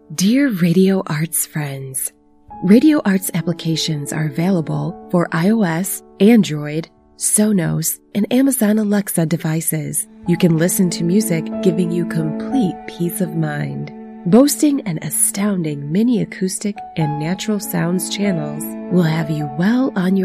Dear Radio Arts friends, Radio Arts applications are available for iOS, Android, Sonos, and Amazon Alexa devices. You can listen to music, giving you complete peace of mind. Boasting an astounding mini acoustic and natural sounds channels will have you well on your